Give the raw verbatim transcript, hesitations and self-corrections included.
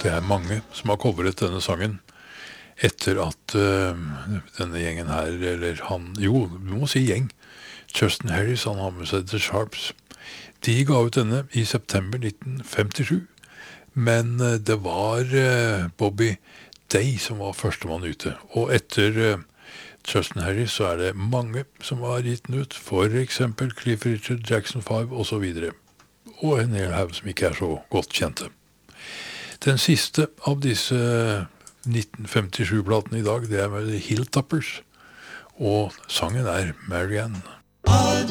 det er mange som har coveret denne sangen etter at uh, denne gjengen her, eller han, jo, vi må si gjeng, Justin Harris, han har med seg The Sharps. De ga ut denne i september nitten femtisju, men uh, det var uh, Bobby Day som var førstemann ute, og etter uh, Justin Harris så er det mange som har gitt den ut, for eksempel Cliff Richard, Jackson five og så videre, og en hel haug som ikke er så godt kjente. Den siste av disse nitten femtisju-platene i dag, det er med The Hilltoppers, og sangen er Marianne.